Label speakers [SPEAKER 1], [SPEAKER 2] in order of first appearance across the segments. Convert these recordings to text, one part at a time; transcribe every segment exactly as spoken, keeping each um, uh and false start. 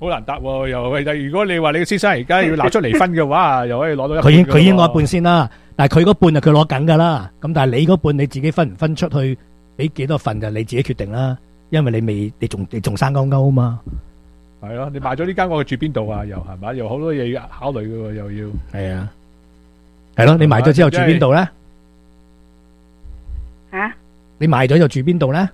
[SPEAKER 1] 好難答喎，又係如果你話你嘅先生而家要鬧出離婚嘅話，又可以攞到一半㗎喎。
[SPEAKER 2] 佢已佢已經攞一半先啦，但係佢嗰半就佢攞緊噶啦。咁但係你嗰半你自己分唔分出去，俾幾多份就你自己決定啦。因為你未你仲你仲生勾勾啊嘛。
[SPEAKER 1] 係咯，你買咗呢間屋住邊度啊？又係咪？又好多嘢要考慮嘅喎，又要。
[SPEAKER 2] 係啊，係咯，你買咗之後住邊度咧？
[SPEAKER 3] 吓？
[SPEAKER 2] 你買咗就住邊度咧？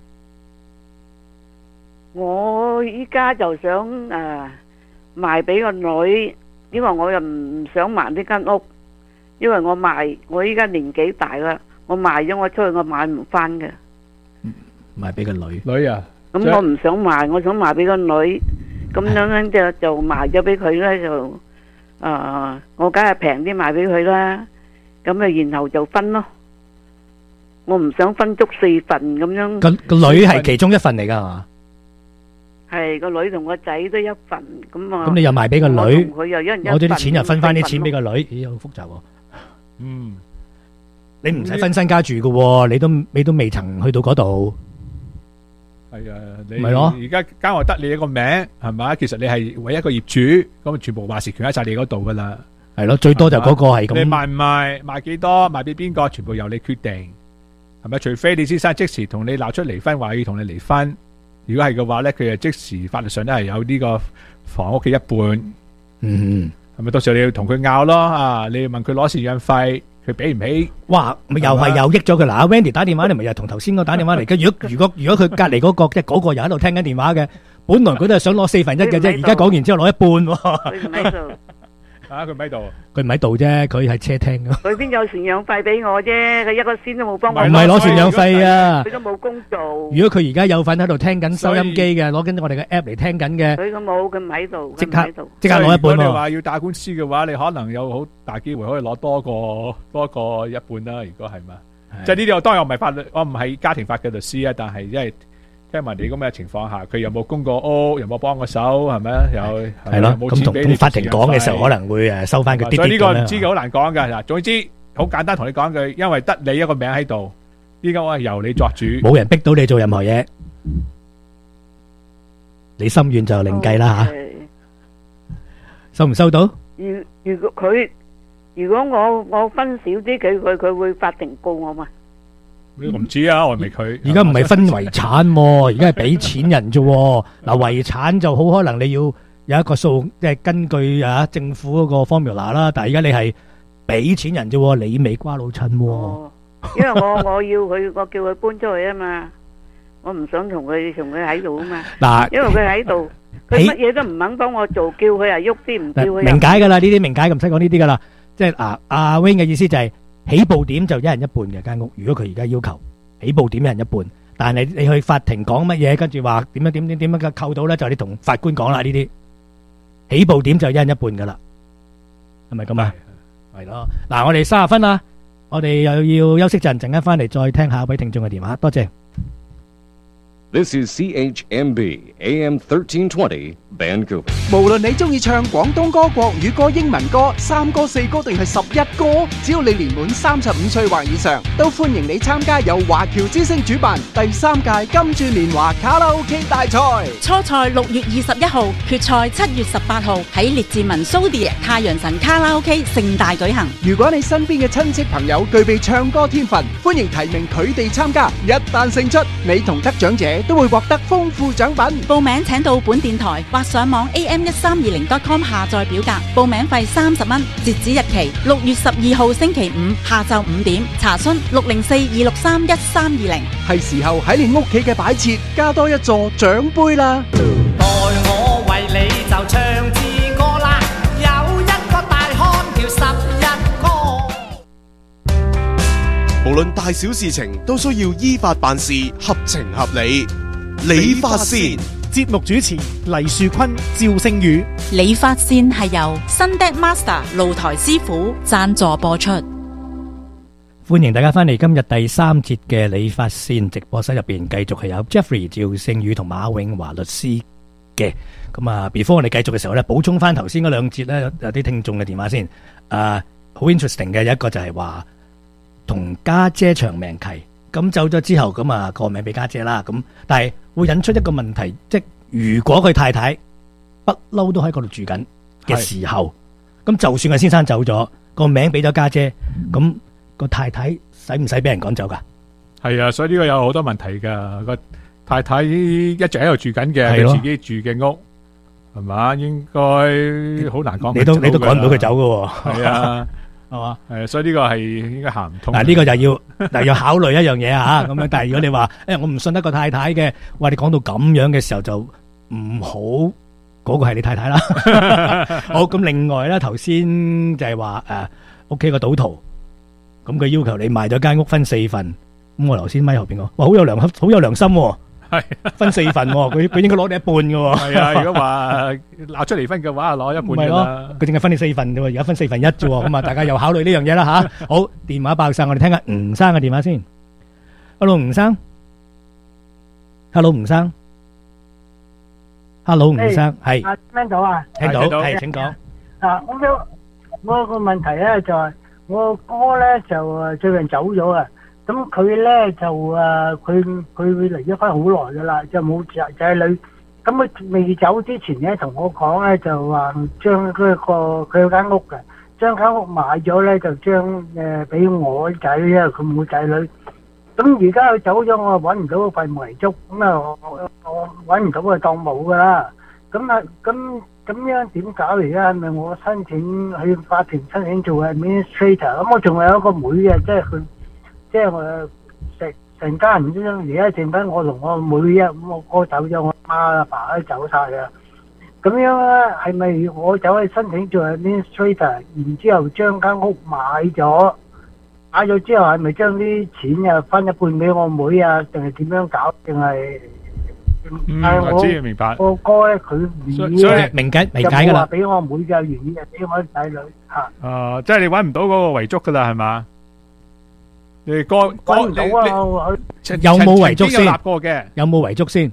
[SPEAKER 3] 我依家就想誒賣俾個女，因為我又唔想賣呢間屋，因為我賣我依家年紀大啦，我賣咗我出去我買唔翻嘅。
[SPEAKER 2] 賣俾個女。
[SPEAKER 1] 女啊？
[SPEAKER 3] 咁我唔想賣，我想賣俾個女，咁樣樣就就賣咗俾佢咧，就誒我梗係平啲賣俾佢啦，咁啊然後就分咯。我唔想分足四份咁樣。
[SPEAKER 2] 個個女係其中一份嚟噶係嘛？
[SPEAKER 3] 係個女同個仔都一份咁啊。
[SPEAKER 2] 咁你又賣俾個女，
[SPEAKER 3] 佢又一人一份，
[SPEAKER 2] 攞咗啲錢又分翻啲錢俾個女，咦好複雜喎。
[SPEAKER 1] 嗯，
[SPEAKER 2] 你唔使分身家住嘅喎，你都你都未曾去到嗰度。
[SPEAKER 1] 係啊，你
[SPEAKER 2] 咪咯
[SPEAKER 1] 而家間屋得你一個名係咪？其實你係唯一一個業主，咁啊全部話事權喺晒你嗰度噶啦。
[SPEAKER 2] 係咯，最多就嗰個係咁。
[SPEAKER 1] 你賣唔賣，賣幾多，賣俾邊個，全部由你決定，係咪？除非你先生即時同你鬧出離婚，話要同你離婚。如果係嘅話咧，佢就即時法律上咧係有呢個房屋嘅一半。
[SPEAKER 2] 嗯，
[SPEAKER 1] 係咪？到時候你要同佢拗咯啊！你要問佢攞贍養費，佢俾唔起？
[SPEAKER 2] 哇！咪又係又益咗佢嗱，阿 Wendy 打電話嚟，咪又同頭先嗰個打電話嚟嘅。如果如果如果佢隔離嗰個即係嗰個又喺度聽緊電話嘅，本來佢都係想攞四分一嘅啫，而家講完之後攞一半喎。
[SPEAKER 3] 佢唔喺度。
[SPEAKER 1] 啊！佢唔喺度，
[SPEAKER 2] 佢唔喺度啫，佢喺車廳㗎。
[SPEAKER 3] 佢邊有贍養費俾我啫？佢一個仙都冇幫我。
[SPEAKER 2] 唔係攞贍養費啊！
[SPEAKER 3] 佢都冇工做。
[SPEAKER 2] 如果佢而家有份喺度聽緊收音機嘅，攞緊我哋嘅 app 嚟聽緊嘅，
[SPEAKER 3] 佢咁冇，佢唔喺度，
[SPEAKER 2] 即刻
[SPEAKER 3] 佢唔喺度。
[SPEAKER 2] 即刻攞一半喎。
[SPEAKER 1] 如果你話要打官司嘅話，你可能有好大機會可以攞多個多個一半啦。如果係嘛，即係呢啲我當然我唔係法律，我唔係家庭法嘅律師啊，但係因為聽聞你咁嘅情況下，佢有冇供過屋，有冇幫過手，係咪啊？有
[SPEAKER 2] 係咯，咁同同法庭講嘅時候，可能會誒收翻佢啲啲咁樣。
[SPEAKER 1] 所以呢個唔知嘅，好難講㗎。嗱，總之好簡單，同你講句，因為得你一個名喺度，呢間屋係由你作主，冇
[SPEAKER 2] 人逼到你做任何嘢，你心願就另計啦嚇。收唔收到？
[SPEAKER 3] 如如果佢如果我我分少啲，佢佢佢會法庭告我嘛？
[SPEAKER 1] 我唔知啊，我未佢。
[SPEAKER 2] 而家唔係分遺產喎，而家係俾錢人啫喎。嗱，遺產就好可能你要有一個數，即係根據啊政府嗰個 formula 啦。但係而家你係俾錢人啫喎，你未瓜老襯喎。
[SPEAKER 3] 因為我我要佢，我叫佢搬出去啊嘛。我唔想同佢同佢喺度啊嘛。嗱，因為佢喺度，佢乜嘢都唔肯幫我做，叫佢啊喐啲，唔叫佢。
[SPEAKER 2] 明解㗎啦，呢啲明解咁唔使講呢啲㗎啦。即係啊，阿 Wing 嘅意思就係。起步點就一人一半嘅間屋，如果佢而家要求起步點一人一半，但係你你去法庭講乜嘢，跟住話點樣點點點樣嘅扣到咧，就係你同法官講啦。呢啲起步點就一人一半噶啦，係咪咁啊？係咯。嗱，我哋三十分啦，我哋又要休息陣，陣間翻嚟再聽下一位聽眾嘅電話。多謝。
[SPEAKER 4] This is C H M B A M thirteen twenty Vancouver。
[SPEAKER 5] 無論你中意唱廣東歌、國語歌、英文歌、三歌、四歌定係十一歌，只要你年滿三十五歲或以上，都歡迎你參加由華僑之聲主辦第三屆金鑽年華卡拉 OK 大賽。
[SPEAKER 6] 初賽六月二十一號，決賽七月十八號喺列治文蘇迪太陽神卡拉 OK 盛大舉行。
[SPEAKER 5] 如果你身邊嘅親戚朋友具備唱歌天分，歡迎提名佢哋參加。一旦勝出，你同得獎者都會獲得豐富獎品。
[SPEAKER 6] 報名請到本電台或上網 A M 一三二零 dot com 下載表格，報名費三十蚊，截止日期六月十二號星期五下晝五點。查詢六零四二六三一三二零。
[SPEAKER 5] 係時候喺你屋企嘅擺設加多一座獎杯啦。
[SPEAKER 7] 待我為你就唱支歌啦，有一個大漢叫十一哥。
[SPEAKER 8] 無論大小事情都需要依法辦事，合情合理。理髮線
[SPEAKER 9] 節目主持黎樹坤、趙聖宇。
[SPEAKER 6] 理髮線係由 Sunday Master 露台師傅贊助播出。
[SPEAKER 2] 歡迎大家翻嚟今日第三節嘅理髮線直播室入邊，繼續係有 Jeffrey 趙聖宇同馬永華律師嘅。咁啊 before 我哋繼續嘅時候咧，補充翻頭先嗰兩節咧，有啲聽眾嘅電話先。啊，好 interesting 嘅，有一個就係話同家姐長命契。咁走咗之後，咁啊個名俾家姐啦。咁但係會引出一個問題，即係如果佢太太不嬲都喺嗰度住緊嘅時候，咁就算個先生走咗，個名俾咗家姐，咁個太太使唔使俾人趕走噶？
[SPEAKER 1] 係啊，所以呢個有好多問題噶。個太太一直喺度住緊嘅，
[SPEAKER 2] 係咯
[SPEAKER 1] 佢自己住嘅屋係嘛，應該好難講。
[SPEAKER 2] 你都你都趕唔到佢走噶喎。
[SPEAKER 1] 係啊，
[SPEAKER 2] 係嘛？
[SPEAKER 1] 係，所以呢個係應該行唔通。
[SPEAKER 2] 嗱，呢個就要嗱要考慮一樣嘢啊，咁樣。但係如果你話誒我唔信得個太太嘅，哇！你講到咁樣嘅時候就唔好，嗰個係你太太啦。好，咁另外咧，頭先就係話誒屋企個賭徒，咁佢要求你賣咗間屋分四份，咁我頭先咪後邊講，哇，好有良好有良心喎。
[SPEAKER 1] 係
[SPEAKER 2] 分四份，佢佢應該攞你一半嘅。
[SPEAKER 1] 係啊，如果話鬧出離婚嘅話，攞一半噶啦。
[SPEAKER 2] 佢淨係分你四份啫，而家分四分一啫。咁啊，大家又考慮呢樣嘢啦吓。好，電話爆晒，我哋聽下吳生嘅電話先。Hello，吳生。Hello，吳生。Hello，吳生，係。
[SPEAKER 10] 啊，聽到啊？
[SPEAKER 2] 聽到，係，請講。
[SPEAKER 10] 啊，咁樣，我個問題咧就係我哥咧就誒最近走咗啊。咁佢咧就誒，佢佢離咗婚好耐噶啦，就冇仔仔女。咁佢未走之前咧，同我講咧就話將嗰個佢有間屋嘅，將間屋買咗咧就將誒俾我仔，因為佢冇仔女。咁而家佢走咗，我揾唔到份遺囑，咁啊我我揾唔到佢當冇噶啦。咁啊咁咁樣點搞嚟咧？係咪我申請去法庭申請做 administrator？咁我仲有一個妹嘅，即係佢。即係我成成家人之中，而家剩翻我同我妹啊，咁我哥走咗，我媽阿爸都走晒啦。咁樣咧，係咪我走去申請做 administrator，然之後將間屋買咗，買咗之後係咪將啲錢啊分一半俾我妹啊？定係點樣搞？定係？
[SPEAKER 1] 嗯，我知明白。
[SPEAKER 10] 我哥咧，佢願意咧，
[SPEAKER 2] 明解明解噶啦。
[SPEAKER 10] 俾我妹嘅願意，俾我仔女吓。
[SPEAKER 1] 誒，即係你搵唔到嗰個遺囑噶啦，係嘛？你哥哥，
[SPEAKER 10] 搵唔到啊！
[SPEAKER 2] 有冇遺囑先？
[SPEAKER 1] 有立過嘅，
[SPEAKER 2] 有冇遺囑先？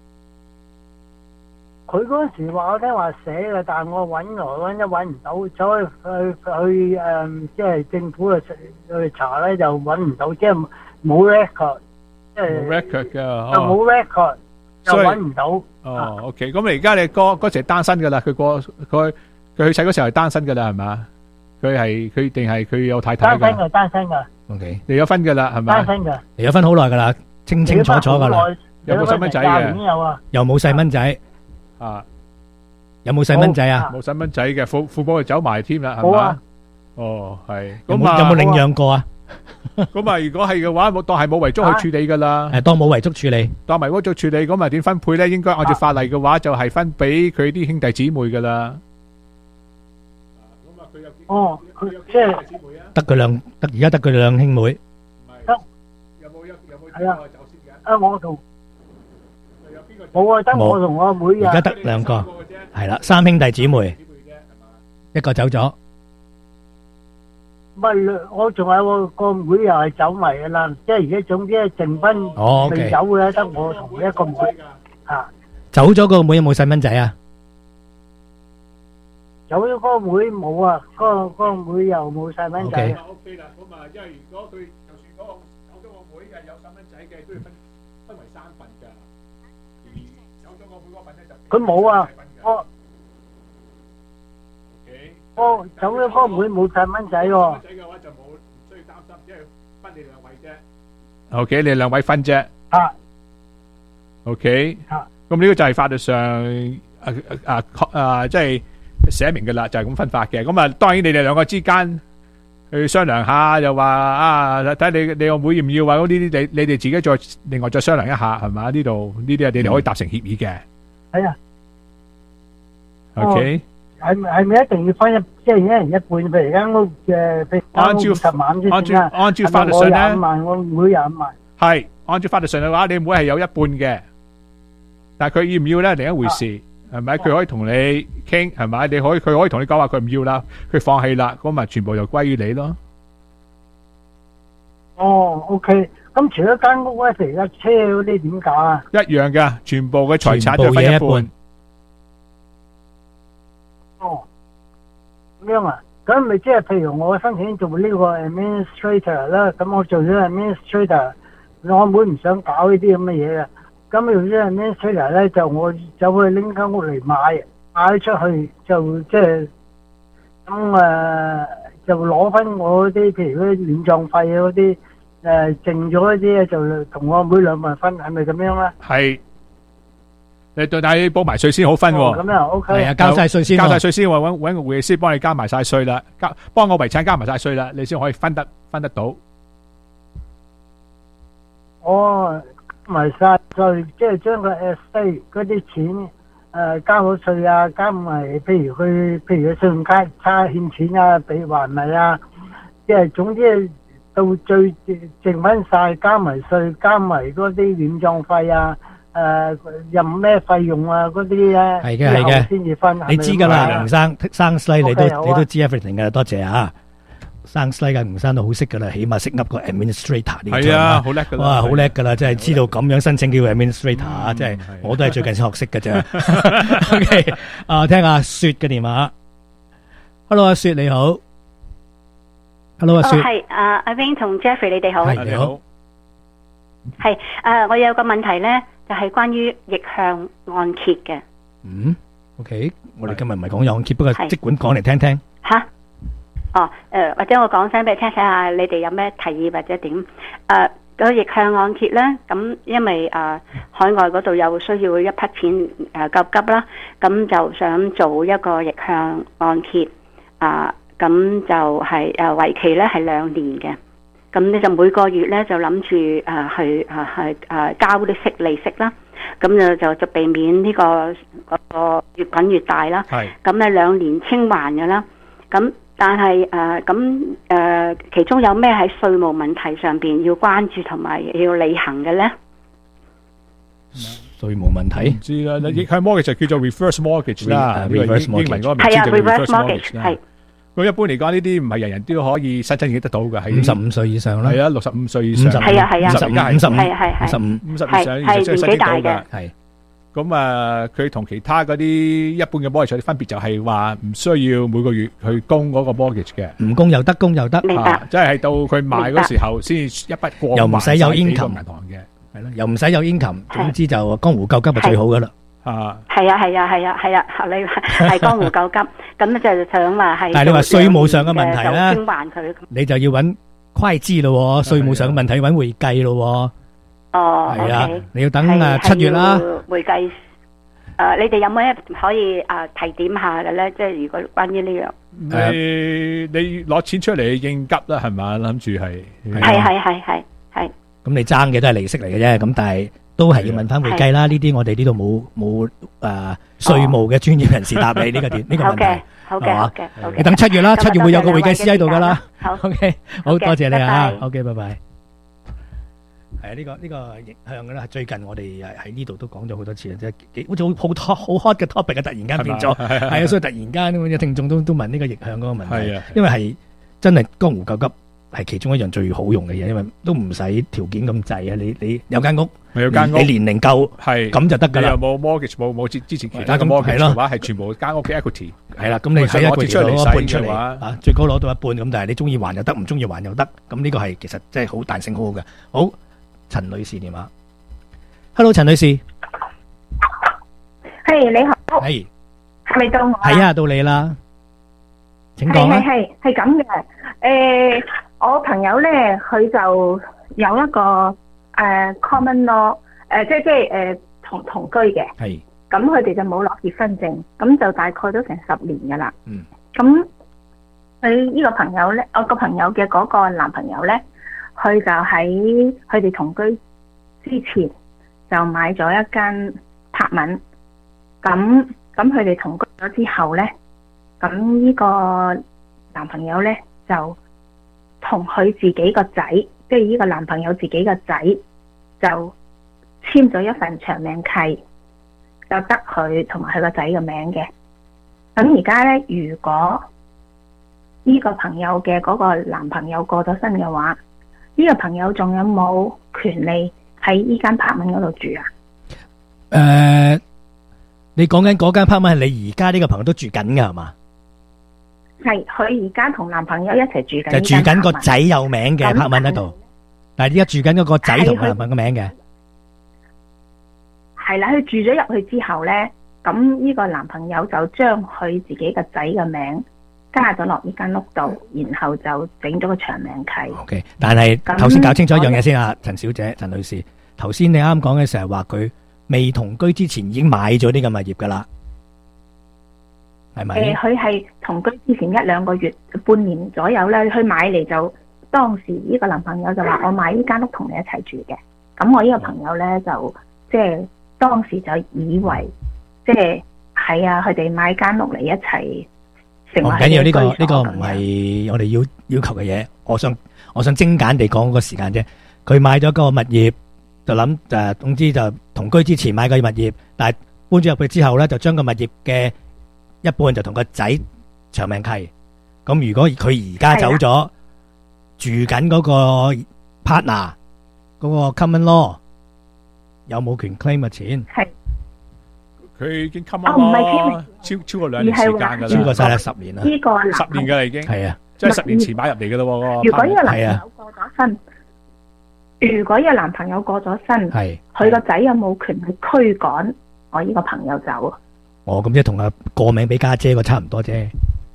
[SPEAKER 10] 佢嗰陣時話我聽話寫嘅，但係我搵來搵一搵唔到，走去去去誒，即係政府去去查咧，就搵唔到，即係冇 record，即係
[SPEAKER 1] 冇 record 噶，
[SPEAKER 10] 就冇 record，又搵唔到。
[SPEAKER 1] 哦，OK，咁你而家你哥嗰時係單身噶啦，佢過佢佢去世嗰時候係單身噶啦，係嘛？佢係佢定係佢有太太噶？
[SPEAKER 10] 單身噶，單身噶。
[SPEAKER 2] OK，
[SPEAKER 1] 離咗婚噶啦，係咪？
[SPEAKER 10] 單身噶，
[SPEAKER 2] 離咗婚好耐噶啦，清清楚楚噶啦。
[SPEAKER 1] 有冇細蚊仔嘅？
[SPEAKER 10] 有啊。
[SPEAKER 2] 又冇細蚊仔。
[SPEAKER 1] 啊，
[SPEAKER 2] 有冇細蚊仔啊？
[SPEAKER 1] 冇細蚊仔嘅，父父母就走埋添啦，係嘛？哦，係。
[SPEAKER 2] 有冇有冇領養過啊？
[SPEAKER 1] 咁啊，如果係嘅話，冇當係冇遺囑去處理噶啦。
[SPEAKER 2] 誒，當冇遺囑處理，
[SPEAKER 1] 當冇遺囑處理，咁啊點分配咧？應該按照法例嘅話，就係分俾佢啲兄弟姊妹噶啦。
[SPEAKER 10] 哦，佢即係
[SPEAKER 2] 得佢兩得而家得佢兩兄妹。
[SPEAKER 10] 得有冇一有冇係啊？啊，我同冇啊，得我同我妹啊。
[SPEAKER 2] 而家得兩個，係啦，三兄弟姊妹，一個走咗。
[SPEAKER 10] 唔係，我仲有個個妹又係走埋噶啦，即係而家總之係剩翻未走嘅，得我同一個妹啊。
[SPEAKER 2] 走咗個妹有冇細蚊仔啊？
[SPEAKER 10] 有咗嗰個妹冇啊，嗰個嗰個妹又冇細蚊仔。
[SPEAKER 1] O K 啦，咁啊，因為如果佢就算嗰個走咗個妹嘅有細蚊仔嘅，都要分分為三份噶。而走咗個妹嗰份咧就
[SPEAKER 10] 佢冇啊，我我走咗嗰個妹冇細蚊仔喎。細蚊仔嘅話就冇，唔需要擔心，只係分你兩位啫。
[SPEAKER 1] O K，你兩位分啫。
[SPEAKER 10] 啊。
[SPEAKER 1] O K。啊。咁呢個就係法律上啊啊啊，即係。寫明嘅啦，就係咁分法嘅。咁啊，當然你哋兩個之間去商量下，又話啊，睇你你個妹要唔要啊？嗰啲啲你你哋自己再另外再商量一下，係嘛？呢度呢啲啊，你哋可以達成協議嘅。
[SPEAKER 10] 係啊。
[SPEAKER 1] O K。
[SPEAKER 10] 係咪係咪一定要分一即係一人一半？譬如間屋嘅，譬如間屋十萬先算啦。
[SPEAKER 1] 按照法律上咧，
[SPEAKER 10] 我廿五萬，我妹廿五萬。
[SPEAKER 1] 係按照法律上嘅話，你妹係有一半嘅，但係佢要唔要咧，另一回事。係咪？佢可以同你傾，係咪？你可以，佢可以同你講話，佢唔要啦，佢放棄啦，咁咪全部就歸於你咯。
[SPEAKER 10] 哦 ，OK。咁除咗間屋咧，譬如架車嗰啲點搞啊？
[SPEAKER 1] 一樣噶，全部嘅財產就分一半。
[SPEAKER 10] 哦，咁樣啊？咁咪即係譬如我申請做呢個 administrator 啦，咁我做咗 administrator，我妹唔想搞呢啲咁嘅嘢嘅。咁如果係咩出嚟咧，就我走去拎間屋嚟買， 賣咗出去就即係咁誒，就攞翻我啲譬如嗰啲殮葬費啊嗰啲誒剩咗嗰啲咧，就同我妹兩份分，係咪咁樣咧？
[SPEAKER 1] 係。你對但係報埋稅先好分喎。
[SPEAKER 10] 哦，咁樣 OK。
[SPEAKER 2] 係啊，交晒稅先喎。
[SPEAKER 1] 交晒稅先，我揾揾個會計師幫你加埋晒稅啦，交幫我遺產加埋晒稅啦，你先可以分得分得到。
[SPEAKER 10] 哦，加埋晒稅，即係將個 estate 嗰啲錢誒交咗稅啊，加埋譬如佢譬如佢信用卡差欠錢啊，俾還咪啊，即係總之到最剩翻晒，加埋稅，加埋嗰啲殮葬費啊。誒，任咩費用啊？嗰啲咧
[SPEAKER 2] 係嘅係嘅，
[SPEAKER 10] 先至分。
[SPEAKER 2] 你知噶啦，吳生生 slide 你都
[SPEAKER 10] Okay，
[SPEAKER 2] 你都知 everything 噶啦，多謝啊！生 slide 嘅吳生都好識噶啦，起碼識噏個 administrator 呢個。
[SPEAKER 1] 係啊，好叻噶啦！
[SPEAKER 2] 哇，好叻噶啦，真係知道咁樣申請叫 administrator 啊！即係我都係最近先學識嘅啫。OK，啊，聽下雪嘅電話。Hello， 阿雪你好。Hello， 阿雪。
[SPEAKER 11] 係啊，阿 Wing 同 Jeffrey 你哋好。
[SPEAKER 2] 係你好。
[SPEAKER 11] 係誒，我有個問題咧。就係關於逆向按揭嘅。
[SPEAKER 2] 嗯 ，OK， 我哋今日唔係講按揭，不過即管講嚟聽聽。
[SPEAKER 11] 吓，哦，誒，或者我講聲俾你聽，睇下你哋有咩提議或者點？誒，個逆向按揭咧，咁因為誒海外嗰度有需要一筆錢誒救急啦，咁就想做一個逆向按揭，啊，咁就係誒為期咧係兩年嘅。咁你就每個月咧就諗住誒去誒去誒交啲息利息啦，咁就就就避免呢、這個嗰、那個越滾越大啦。係咁咧兩年清還嘅啦。咁但係誒咁誒其中有咩喺稅務問題上邊要關注同埋要履行嘅咧？
[SPEAKER 2] 稅務問題唔
[SPEAKER 1] 知啦，逆向 mortgage 就叫做 reverse mortgage 啦，英英文嗰個名
[SPEAKER 11] 係啊
[SPEAKER 1] reverse
[SPEAKER 11] mortgage 係。
[SPEAKER 1] 咁一般嚟講，呢啲唔係人人都可以申請得到嘅，係
[SPEAKER 2] 五十五歲以上啦。
[SPEAKER 1] 係啊，六十五歲以上。
[SPEAKER 11] 係啊係啊，
[SPEAKER 1] 五十而家係
[SPEAKER 2] 五十五
[SPEAKER 11] 係係係
[SPEAKER 2] 五十五
[SPEAKER 1] 五十以上，
[SPEAKER 11] 係
[SPEAKER 1] 即係申請到㗎。
[SPEAKER 2] 係
[SPEAKER 1] 咁啊，佢同其他嗰啲一般嘅 mortgage 分別就係話唔需要每個月去供嗰個 mortgage 嘅，
[SPEAKER 2] 唔供又得，供又得。
[SPEAKER 11] 明白。
[SPEAKER 1] 即係到佢賣嗰時候先一筆過，
[SPEAKER 2] 又唔使有 income
[SPEAKER 1] 銀行嘅，
[SPEAKER 2] 係咯，又唔使有 income，總之就江湖救急係最好噶啦。
[SPEAKER 1] 啊，
[SPEAKER 11] 係啊係啊係啊係啊，你係江湖救急，咁咧就想話係。
[SPEAKER 2] 但係你話稅務上嘅問題咧，
[SPEAKER 11] 清還佢，
[SPEAKER 2] 你就要揾會計咯，稅務上嘅問題揾會計咯。
[SPEAKER 11] 哦，
[SPEAKER 2] 係啊，你要等誒七月啦。
[SPEAKER 11] 會計誒，你哋有冇一可以誒提點下嘅咧？即係如果關於呢樣，
[SPEAKER 1] 你你攞錢出嚟應急啦，係嘛？諗住係
[SPEAKER 11] 係係係係係。
[SPEAKER 2] 咁你爭嘅都係利息嚟嘅啫，咁但係。都係要問翻會計啦，呢啲我哋呢度冇冇誒稅務嘅專業人士答你呢個點呢個問題，
[SPEAKER 11] 好嘅，好嘅，好嘅。
[SPEAKER 2] 你等七月啦，七月會有個會計師喺度噶啦。
[SPEAKER 11] 好
[SPEAKER 2] ，OK，好多謝你啊，OK，拜拜。係啊，呢個呢個逆向嘅啦，最近我哋誒喺呢度都講咗好多次啦，即係幾好似好好 hot 嘅 topic 啊，突然間變咗，係啊，所以突然間咁有聽眾都都問呢個逆向嗰個問題，因為係真係江湖救急。係其中一樣最好用嘅嘢，因為都唔使條件咁滯啊！你你有間屋，
[SPEAKER 1] 有間屋，
[SPEAKER 2] 你年齡夠，係咁就得噶啦。
[SPEAKER 1] 你又冇 mortgage，冇冇之之前其他嘅 mortgage 嘅話，係全部間屋嘅 equity。
[SPEAKER 2] 係啦，咁你喺一個月攞一半出嚟
[SPEAKER 1] 啊，
[SPEAKER 2] 最高攞到一半咁，但係你中意還又得，唔中意還又得。咁呢個係其實真係好彈性，好好嘅。好，陳女士電話。Hello， 陳女士。
[SPEAKER 12] 係你好。
[SPEAKER 2] 係。
[SPEAKER 12] 係咪到我？
[SPEAKER 2] 係啊，到你啦。請講啦。
[SPEAKER 12] 係係係咁嘅，誒。我朋友咧，佢就有一個誒、呃、common law，誒、呃、即係即係誒同同居嘅。係。咁佢哋就冇攞結婚證，咁就大概都成十年噶啦。嗯。咁佢呢個朋友咧，我個朋友嘅嗰個男朋友咧，佢就喺佢哋同居之前就買咗一間柏文。咁咁佢哋同居咗之後咧，咁呢個男朋友咧就同佢自己個仔，即係呢個男朋友自己個仔，就簽咗一份長命契，就得佢同埋佢個仔嘅名嘅。咁而家咧，如果呢個朋友嘅嗰個男朋友過咗身嘅話，呢個朋友仲有冇權利喺呢間柏文嗰度住啊？
[SPEAKER 2] 誒，你講緊嗰間柏文係你而家呢個朋友都住緊噶係嘛？
[SPEAKER 12] 係，佢而家同男朋友一齊住緊，
[SPEAKER 2] 就住緊個仔有名嘅柏文喺度，但係而家住緊嗰個仔同男朋友嘅名嘅。
[SPEAKER 12] 係啦，佢住咗入去之後咧， 咁呢個男朋友就將佢自己個仔嘅名加咗落呢間屋度，然後就整咗個長命契。
[SPEAKER 2] OK， 但係頭先搞清楚一樣嘢先啊，陳小姐、陳女士，頭先你啱講嘅時候話佢未同居之前已經買咗呢個物業噶啦，係咪？
[SPEAKER 12] 誒，佢係同居之前一兩個月、半年左右咧，佢買嚟就當時呢個男朋友就話：我買呢間屋同你一齊住嘅。咁我呢個朋友咧就即係當時就以為即係係啊，佢哋買間屋嚟一齊。唔緊要，呢個呢個唔係我哋要要求嘅嘢。我想我想精簡地講個時間啫。佢買咗個物業，就諗誒，總之就同居之前買個物業，但係搬咗入去之後咧，就將個物業嘅一半就同個仔長命契。咁如果佢而家走咗，住緊嗰個 partner 嗰個 common law 有冇權 claim 嘅錢？係。
[SPEAKER 1] 佢已經 common law 超超過兩年時間噶啦，
[SPEAKER 2] 超過晒啦十年啦，
[SPEAKER 12] 呢個
[SPEAKER 1] 十年噶啦已經，係啊，即係十年前買入嚟噶咯。
[SPEAKER 12] 如果呢個男朋友過咗身，如果呢個男朋友過咗身，係佢個仔有冇權去驅趕我呢個朋友走？
[SPEAKER 2] 哦，咁即係同阿過名俾家姐個差唔多啫，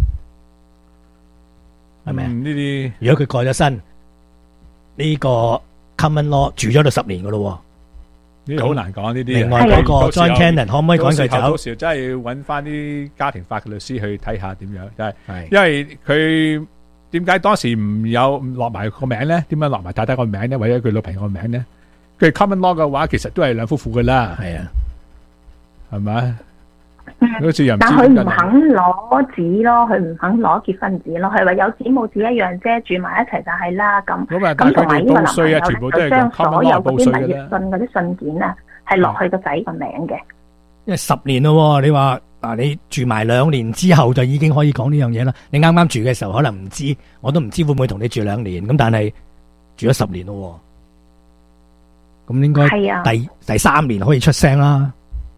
[SPEAKER 2] 係咪啊？呢啲如果佢過咗身，呢個 common law 住咗到十年噶咯。
[SPEAKER 1] 呢啲好難講呢啲。
[SPEAKER 2] 另外嗰個 John Cannon 可唔可以趕佢走？
[SPEAKER 1] 到時真係要揾翻啲家庭法嘅律師去睇下點樣，就係因為佢點解當時唔有落埋個名咧？點樣落埋太太個名咧？或者佢女朋友個名咧？佢 common law 嘅話，其實都係兩夫婦噶啦。係啊，係咪？好似又唔知。
[SPEAKER 12] 但佢唔肯攞紙咯，佢唔肯攞結婚紙咯，佢話有紙冇紙一樣啫，住埋一齊就係啦咁。咁同埋呢個男朋友就將所有嗰啲物業信嗰啲信件啊，係落去個仔個名嘅。
[SPEAKER 2] 因為十年咯，你話嗱，你住埋兩年之後就已經可以講呢樣嘢啦。你啱啱住嘅時候可能唔知，我都唔知會唔會同你住兩年。咁但係住咗十年咯，咁應該第第三年可以出聲啦。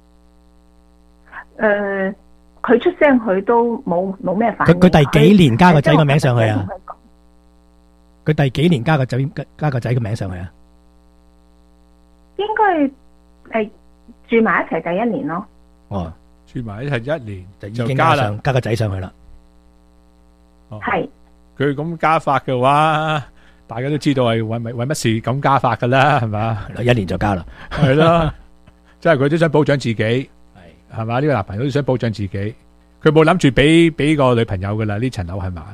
[SPEAKER 12] 誒，佢、呃、出聲，佢都冇冇咩反應。
[SPEAKER 2] 佢佢第幾年加個仔個名上去啊？佢第幾年加個仔加個仔個名上去啊？
[SPEAKER 12] 應該係住埋一齊第一年咯。
[SPEAKER 2] 哦，
[SPEAKER 1] 住埋一齊一年
[SPEAKER 2] 就已經加上加個仔上去啦。
[SPEAKER 12] 係
[SPEAKER 1] 佢咁加法嘅話，大家都知道係為為為乜事咁加法噶啦，係嘛？
[SPEAKER 2] 一年就加啦，
[SPEAKER 1] 係咯，即係佢都想保障自己。係嘛？呢個男朋友都想保障自己，佢冇諗住俾俾個女朋友噶啦，呢層樓係嘛？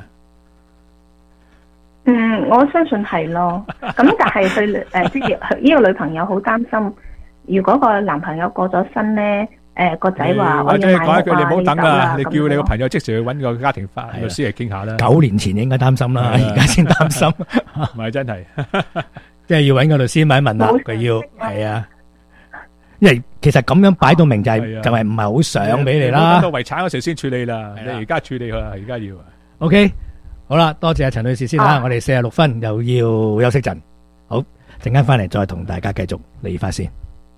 [SPEAKER 12] 嗯，我相信係咯。咁但係佢誒，即係呢個女朋友好擔心，如果個男朋友過咗身咧，誒個仔話我要買屋啊，
[SPEAKER 1] 你唔好等啦，你叫你個朋友即時去搵個家庭法律師嚟傾下啦。
[SPEAKER 2] 九年前應該擔心啦，而家先擔心，
[SPEAKER 1] 唔係真係，
[SPEAKER 2] 即係要搵個律師問一問啦。佢要係啊。因為其實咁樣擺到明就係就係唔係好想俾你啦。
[SPEAKER 1] 到遺產嗰時先處理啦，你而家處理佢啦，而家要。
[SPEAKER 2] OK，好啦，多謝阿陳女士先啦，我哋四十六分又要休息陣，好，陣間翻嚟再同大家繼續理法先。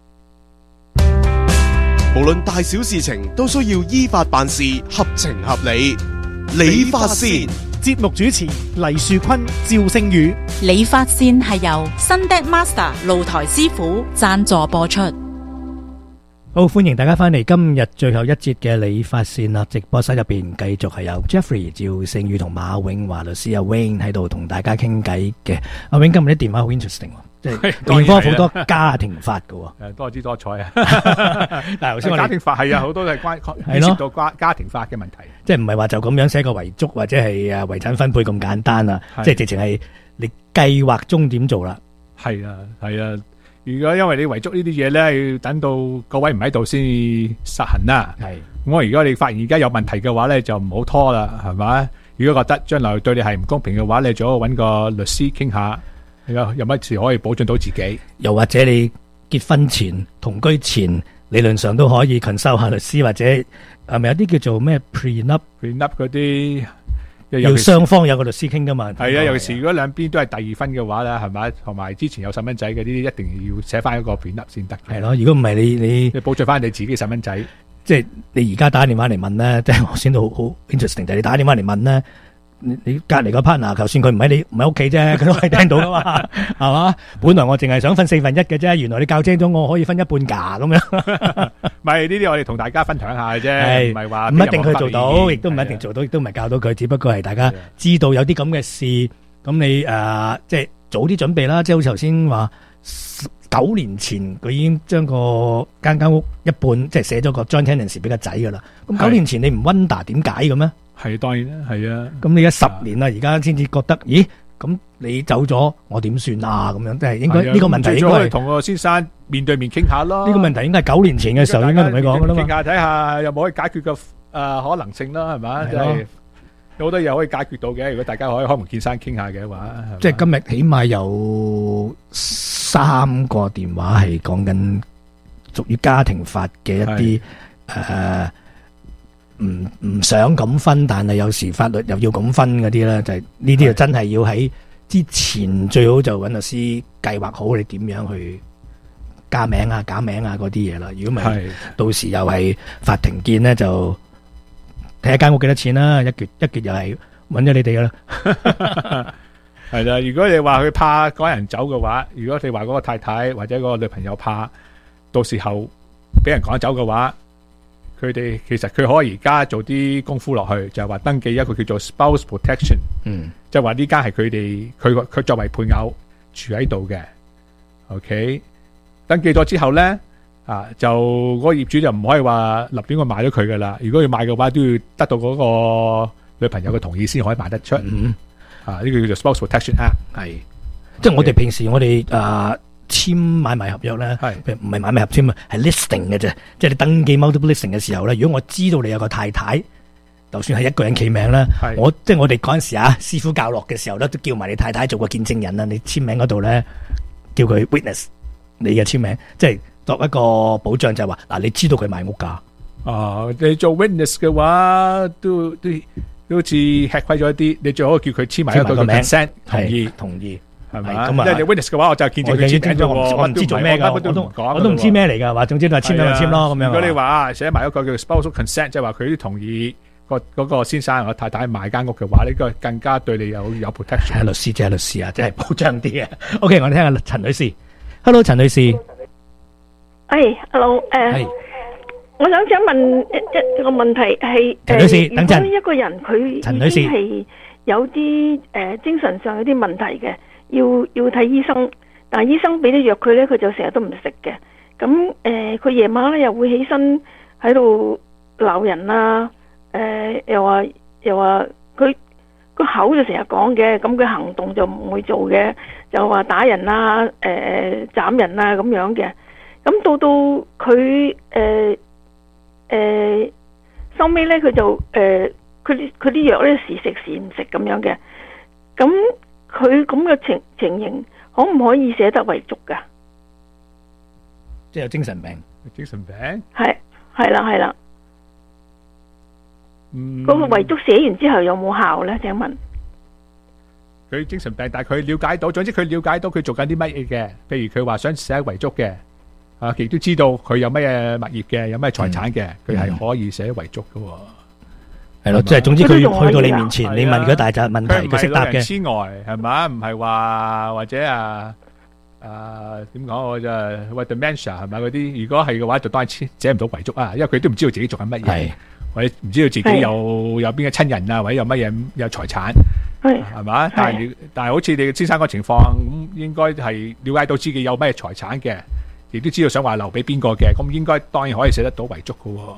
[SPEAKER 8] 無論大小事情都需要依法辦事，合情合理。理法先。
[SPEAKER 9] 節目主持黎樹坤、趙星宇。
[SPEAKER 6] 理法先係由新 Deck Master 露台師傅贊助播出。
[SPEAKER 2] 好，歡迎大家翻嚟今日最後一節嘅理法線啦！直播室入邊繼續係有 Jeffrey、趙勝宇同馬永華律師阿 Wayne 喺度同大家傾偈嘅。阿 Wayne 今日啲電話好 interesting， 即係電科好多家庭法噶。
[SPEAKER 1] 誒，多姿多彩啊！
[SPEAKER 2] 但係頭先我哋
[SPEAKER 1] 家庭法係啊，好多都係關牽涉到家家庭法嘅問題。
[SPEAKER 2] 即係唔係話就咁樣寫個遺囑或者係誒遺產分配咁簡單啊？即係直情係你計劃中點做啦。
[SPEAKER 1] 係啊，係啊。如果因為你遺囑呢啲嘢咧，要等到各位唔喺度先實行啦。係，咁如果你發現而家有問題嘅話咧，就唔好拖啦，係咪？如果覺得將來對你係唔公平嘅話，你最好揾個律師傾下，有有乜事可以保障到自己。
[SPEAKER 2] 又或者你結婚前、同居前，理論上都可以 consult 下律師，或者係咪有啲叫做咩 prenup、prenup
[SPEAKER 1] 嗰啲？
[SPEAKER 2] 要雙方有個律師傾噶嘛？
[SPEAKER 1] 係啊，尤其是如果兩邊都係第二婚嘅話咧，係咪？同埋之前有細蚊仔嘅呢啲，一定要寫翻一個 prenup 先得。
[SPEAKER 2] 係咯，如果唔係你你，
[SPEAKER 1] 你保障翻你自己細蚊仔。
[SPEAKER 2] 即係你而家打電話嚟問咧，即係我先到好好 interesting，就係你打電話嚟問咧， 你你隔離個 partner，就算佢唔喺你唔喺屋企啫，佢都係聽到噶嘛，係嘛？本來我淨係想分四分一嘅啫，原來你教精咗我可以分一半㗎咁樣。
[SPEAKER 1] 唔係呢啲，我哋同大家分享下嘅啫，唔係話
[SPEAKER 2] 唔一定佢做到，亦都唔一定做到，亦都唔係教到佢，只不過係大家知道有啲咁嘅事，咁你誒即係早啲準備啦。即係好似頭先話，九年前佢已經將個間間屋一半即係寫咗個 joint tenancy 俾個仔㗎啦。咁九年前你唔 wonder 點解嘅咩？
[SPEAKER 1] 係當然啦，係啊。
[SPEAKER 2] 咁你而家十年啦，而家先至覺得，咦？咁你走咗，我點算啊？咁樣即係應該呢個問題應該
[SPEAKER 1] 同個先生面對面傾下咯。
[SPEAKER 2] 呢個問題應該係九年前嘅時候應該同你講噶啦嘛。
[SPEAKER 1] 傾下睇下有冇可以解決嘅誒可能性啦，係嘛？即係有好多嘢可以解決到嘅。如果大家可以開門見山傾下嘅話，
[SPEAKER 2] 即係今日起碼有三個電話係講緊屬於家庭法嘅一啲誒。唔唔想咁分，但係有時法律又要咁分嗰啲咧，就係呢啲就真係要喺之前最好就揾律師計劃好你點樣去加名啊、假名啊嗰啲嘢啦。如果唔係，到時又係法庭見咧，就睇下間屋幾多錢啦，一撅一撅又係揾咗你哋噶啦。
[SPEAKER 1] 係啦，如果你話佢怕趕人走嘅話，如果你話嗰個太太或者嗰個女朋友怕到時候俾人趕走嘅話，佢哋其實佢可以而家做啲功夫落去，就係話登記一個叫做 spouse protection，
[SPEAKER 2] 嗯，
[SPEAKER 1] 就係話呢間係佢哋佢佢作為配偶住喺度嘅 ，OK，登記咗之後咧，啊就嗰個業主就唔可以話立亂去賣咗佢噶啦，如果要賣嘅話都要得到嗰個女朋友嘅同意先可以賣得出，
[SPEAKER 2] 嗯，
[SPEAKER 1] 啊呢個叫做 spouse protection act，
[SPEAKER 2] 係，即係我哋平時我哋啊。簽買賣合約咧，唔係買賣合簽啊，係 listing 嘅啫。即係你登記 multiple listing 嘅時候咧，如果我知道你有個太太，就算係一個人企名啦，我即係我哋嗰陣時啊，師傅教落嘅時候咧，都叫埋你太太做個見證人啦。你簽名嗰度咧，叫佢 witness 你嘅簽名，即係作一個保障，就係話嗱，你知道佢賣屋㗎。
[SPEAKER 1] 啊，你做 witness 嘅話，都都都好似吃虧咗一啲。你最好叫佢簽埋一個名 consent 同意
[SPEAKER 2] 同意。
[SPEAKER 1] 係咪？咁啊，即係你 witness 嘅話，我就見住佢簽咗，
[SPEAKER 2] 我唔知做咩噶，我都我都唔知咩嚟噶。話總之都係簽咗就簽咯，咁樣。
[SPEAKER 1] 如果你話寫埋一個叫 spousal consent，即係話佢都同意個嗰個先生或太太買間屋嘅話，呢個更加對你有有 protection。
[SPEAKER 2] 係律師，即係律師啊，即係保障啲啊。OK，我哋聽下陳女士。Hello， 陳女士。
[SPEAKER 13] 誒，Hello，誒，我想請問一一個問題係，
[SPEAKER 2] 陳女士，等陣。
[SPEAKER 13] 如果一個人佢
[SPEAKER 2] 陳女士
[SPEAKER 13] 係有啲誒精神上有啲問題嘅。要要睇醫生，但係醫生俾啲藥佢咧，佢就成日都唔食嘅。咁誒，佢夜晚咧又會起身喺度鬧人啊，誒、呃，又話又話佢個口就成日講嘅，咁佢行動就唔會做嘅，就話打人啊，誒、呃，斬人啊咁樣嘅。咁到到佢誒誒收尾咧，佢就誒，佢佢啲藥咧時食時唔食咁樣嘅，咁。佢咁嘅情情形，可唔可以寫得遺囑噶？
[SPEAKER 2] 即係有精神病，
[SPEAKER 1] 精神病
[SPEAKER 13] 係係啦係啦。
[SPEAKER 1] 嗯，
[SPEAKER 13] 嗰個遺囑寫完之後有冇效咧？請問
[SPEAKER 1] 佢精神病，但係佢了解到，總之佢了解到佢做緊啲乜嘢嘅。譬如佢話想寫遺囑嘅，啊，亦都知道佢有乜嘢物業嘅，有乜財產嘅，佢係可以寫遺囑噶。
[SPEAKER 2] 係咯，即係總之佢去到你面前，你問佢大扎問題，佢識答嘅。
[SPEAKER 1] 痴呆係嘛？唔係話或者啊啊點講我就喂 dementia 係咪嗰啲？如果係嘅話，就當然寫唔到遺囑啊，因為佢都唔知道自己做緊乜嘢，或者唔知道自己有有邊個親人啊，或者有乜嘢有財產係嘛？但係但係好似你先生個情況咁，應該係了解到自己有咩財產嘅，亦都知道想話留俾邊個嘅，咁應該當然可以寫得到遺囑噶。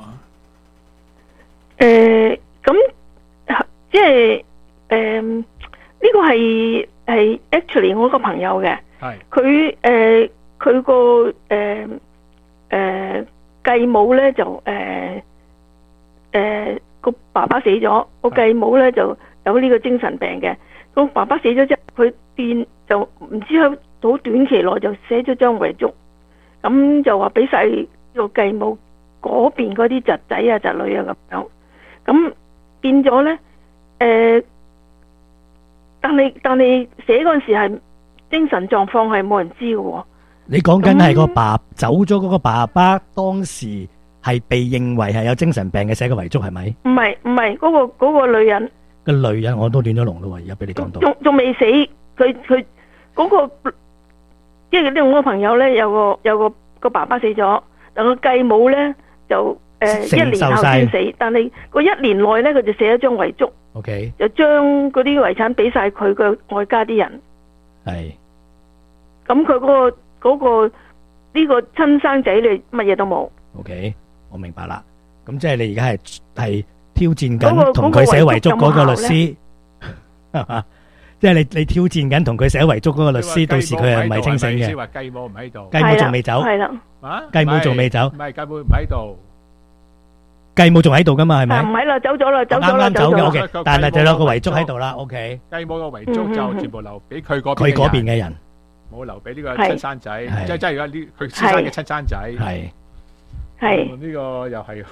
[SPEAKER 13] 誒。咁即係誒呢個係係 actually 我個朋友嘅，佢誒佢個誒誒繼母咧就誒誒個爸爸死咗，個繼母咧就有呢個精神病嘅。個爸爸死咗之後，佢變就唔知喺好短期內就寫咗張遺囑，咁就話俾晒個繼母嗰邊嗰啲侄仔啊侄女啊咁樣，咁。變咗咧，誒、呃，但係但係寫嗰陣時係精神狀況係冇人知嘅。
[SPEAKER 2] 你講緊係個爸走咗嗰個爸爸，當時係被認為係有精神病嘅寫個遺囑係咪？
[SPEAKER 13] 唔係唔係，嗰個嗰個女人，
[SPEAKER 2] 個女人我都亂咗龍咯喎，而家俾你講到。
[SPEAKER 13] 仲仲未死，佢佢嗰個即係呢個我朋友咧，有個有個個爸爸死咗，但個繼母咧就誒一年後先死，但係個一年內咧佢就寫咗張遺囑。
[SPEAKER 2] OK，
[SPEAKER 13] 就將嗰啲遺產俾晒佢嘅外家啲人。
[SPEAKER 2] 係。
[SPEAKER 13] 咁佢嗰個嗰個呢個親生仔你乜嘢都冇。
[SPEAKER 2] OK，我明白啦。咁即係你而家係係挑戰緊同佢寫遺囑嗰個律師，係嘛？即係你你挑戰緊同佢寫遺囑嗰個律師，到時佢係唔係清醒嘅？
[SPEAKER 1] 即係話繼母唔喺度，
[SPEAKER 2] 繼母仲未走，
[SPEAKER 13] 係啦，
[SPEAKER 1] 啊，
[SPEAKER 2] 繼母仲未走，
[SPEAKER 1] 唔係繼母唔喺度。
[SPEAKER 2] 繼母仲喺度噶嘛？係咪？
[SPEAKER 13] 唔喺啦，走咗啦，走咗啦，
[SPEAKER 2] 啱啱走嘅。
[SPEAKER 13] 咗
[SPEAKER 2] OK，但係就有個遺囑喺度啦。OK，
[SPEAKER 1] 繼母個遺囑就全部留俾佢嗰
[SPEAKER 2] 佢嗰邊嘅人，
[SPEAKER 1] 冇留俾呢個親生仔，即係即係如果呢佢先生嘅親生仔，
[SPEAKER 2] 係
[SPEAKER 13] 係
[SPEAKER 1] 呢個又係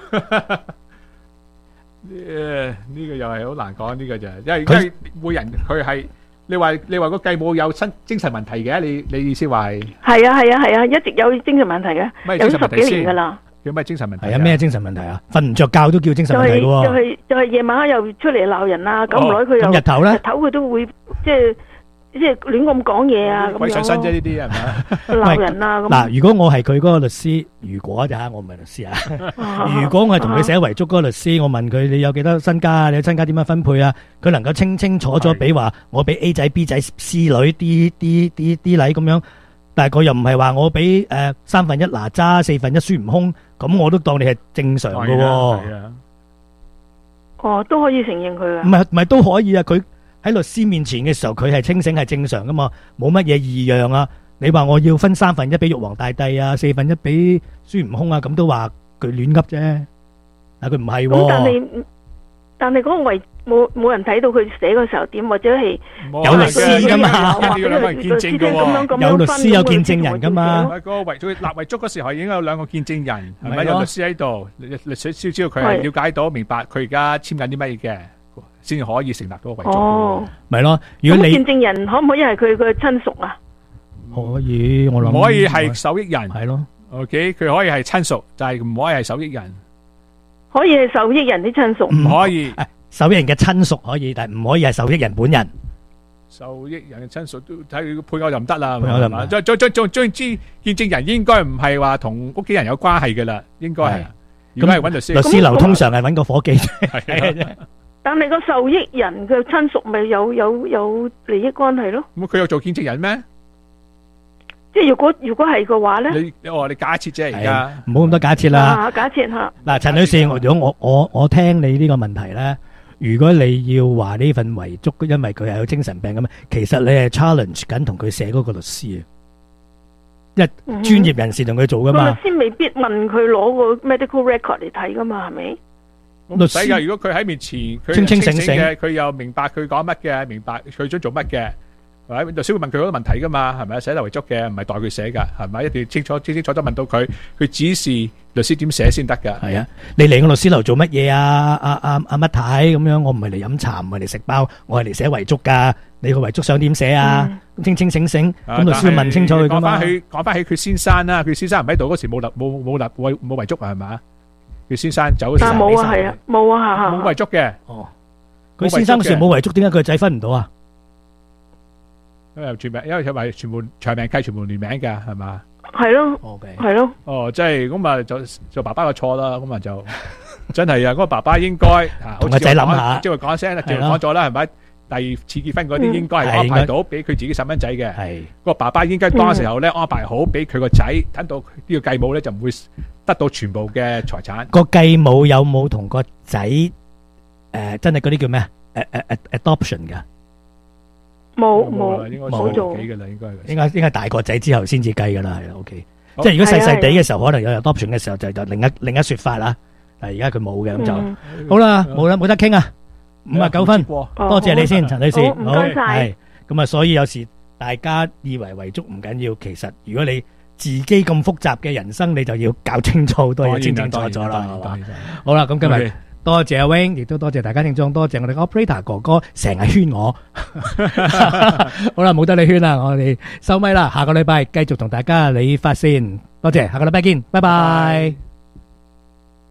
[SPEAKER 1] 誒呢個又係好難講呢個就係，因為因為每人佢係你話你話個繼母有精精神問題嘅，你你意思話係？
[SPEAKER 13] 係啊係啊係啊，一直有精神問題嘅，有十幾年噶啦。
[SPEAKER 1] 叫咩精神問題？
[SPEAKER 2] 係啊，咩精神問題啊？瞓唔着覺都叫精神問題嘅喎。
[SPEAKER 13] 就係就係夜晚又出嚟鬧人啊，咁唔耐佢又
[SPEAKER 2] 咁日頭咧？
[SPEAKER 13] 日頭佢都會即係即係亂咁講嘢啊，咁樣。
[SPEAKER 1] 鬼上身啫呢啲係咪？
[SPEAKER 13] 鬧人啊咁。
[SPEAKER 2] 嗱，如果我係佢嗰個律師，如果就嚇我唔係律師啊，如果我係同佢寫遺囑嗰個律師，我問佢你有幾多身家啊？你身家點樣分配啊？佢能夠清清楚楚俾話我俾 A 仔 B 仔 C 女 D D D D 禮咁樣。但係佢又唔係話我俾誒三分一哪吒四分一孫悟空，咁我都當你係正常嘅喎。係啊，
[SPEAKER 13] 哦，都可以承認佢啊。
[SPEAKER 2] 唔係唔係都可以啊！佢喺律師面前嘅時候，佢係清醒係正常噶嘛，冇乜嘢異樣啊。你話我要分三分一俾玉皇大帝啊，四分一俾孫悟空啊，咁都話佢亂噏啫。但係佢唔係喎。
[SPEAKER 13] 咁但係但係嗰個遺冇冇人睇到佢寫嘅時候點，或者係
[SPEAKER 2] 有律師噶嘛？
[SPEAKER 1] 有兩個人見證嘅喎，
[SPEAKER 2] 有律師有見證人噶嘛？
[SPEAKER 1] 嗰個遺囑立遺囑嗰時候已經有兩個見證人，係咪有律師喺度？律律師先知道佢係了解到明白佢而家簽緊啲乜嘢嘅，先可以成立嗰個遺囑。
[SPEAKER 13] 哦，
[SPEAKER 2] 咪咯。如果你
[SPEAKER 13] 見證人可唔可以係佢嘅親屬啊？
[SPEAKER 2] 可以，我諗
[SPEAKER 1] 唔可以係受益人。
[SPEAKER 2] 係咯。
[SPEAKER 1] OK，佢可以係親屬，但係唔可以係受益人。
[SPEAKER 13] 可以係受益人啲親屬，
[SPEAKER 1] 唔可以。
[SPEAKER 2] 受益人嘅親屬可以，但係唔可以係受益人本人。
[SPEAKER 1] 受益人嘅親屬都睇佢配偶就唔得啦，
[SPEAKER 2] 配偶就唔得。
[SPEAKER 1] 再再再再再知見證人應該唔係話同屋企人有關係嘅啦，應該係。如果係揾律師，
[SPEAKER 2] 律師樓通常係揾個伙計。
[SPEAKER 1] 係啊。
[SPEAKER 13] 但係個受益人嘅親屬咪有有有利益關係咯？
[SPEAKER 1] 咁佢有做見證人咩？
[SPEAKER 13] 即係如果如果係嘅話咧，
[SPEAKER 1] 你我你假設啫而家，
[SPEAKER 2] 唔好咁多假設啦。
[SPEAKER 13] 假設吓。
[SPEAKER 2] 嗱，陳女士，如果我我我聽你呢個問題咧，如果你要話呢份遺囑，因為佢係有精神病咁，其實你係 challenge 緊同佢寫嗰個律師啊，一專業人士同佢做噶嘛。
[SPEAKER 13] 律師未必問佢攞個 medical record 嚟睇噶嘛，係咪？
[SPEAKER 1] 律師噶，如果佢喺面前，佢
[SPEAKER 2] 清清醒醒
[SPEAKER 1] 嘅，佢又明白佢講乜嘅，明白佢想做乜嘅。係咪律師會問佢好多問題噶嘛？係咪寫遺囑嘅，唔係代佢寫噶，係咪一定要清楚清清楚楚問到佢，佢指示律師點寫先得噶。
[SPEAKER 2] 係啊，你嚟我律師樓做乜嘢啊？阿阿阿乜太咁樣？我唔係嚟飲茶，唔係嚟食包，我係嚟寫遺囑噶。你個遺囑想點寫啊？清清醒醒，咁律師會問清楚佢噶嘛？
[SPEAKER 1] 講翻起講翻起佢先生啦，佢先生唔喺度嗰時冇立冇冇立冇冇遺囑啊？係咪？佢先生走嗰時
[SPEAKER 13] 冇啊，係啊，冇啊，
[SPEAKER 1] 冇遺囑嘅。
[SPEAKER 2] 哦，佢先生嗰時冇遺囑，點解佢個仔分唔到啊？
[SPEAKER 1] 因為全名，因為佢話全部長命契全部聯名噶，係嘛？
[SPEAKER 13] 係咯，係咯。
[SPEAKER 1] 哦，即係咁啊，就就爸爸個錯啦，咁啊就真係啊，嗰個爸爸應該
[SPEAKER 2] 同個仔諗下，
[SPEAKER 1] 即係講一聲啦，就講咗啦，係咪？第二次結婚嗰啲應該係安排到俾佢自己細蚊仔嘅。係個爸爸應該當時候咧安排好俾佢個仔，等到呢個繼母咧就唔會得到全部嘅財產。
[SPEAKER 2] 個繼母有冇同個仔誒真係嗰啲叫咩？誒誒誒 adoption 噶？
[SPEAKER 13] 冇冇
[SPEAKER 1] 冇做幾噶啦，應該
[SPEAKER 2] 應該應該大個仔之後先至計噶啦，係啦 ，OK。即係如果細細地嘅時候，可能有 adoption 嘅時候就就另一另一說法啦。但係而家佢冇嘅，咁就好啦，冇啦，冇得傾啊。五啊九分，多謝你先，陳女士，
[SPEAKER 13] 唔該晒。
[SPEAKER 2] 係咁啊，所以有時大家以為遺囑唔緊要，其實如果你自己咁複雜嘅人生，你就要搞清楚好多嘢，清清楚楚啦，係嘛？好啦，咁今日。多謝阿 Wing， 亦都多謝大家聽眾，多謝我哋 operator 哥哥成日圈我。好啦，冇得你圈啦，我哋收咪啦，下個禮拜繼續同大家理髮先。多謝，下個禮拜見，拜拜。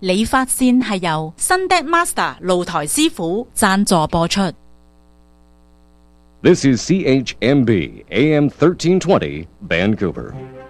[SPEAKER 6] 理髮線係由新 Deck Master 露台師傅贊助播出。
[SPEAKER 4] This is C H M B A M thirteen twenty Vancouver.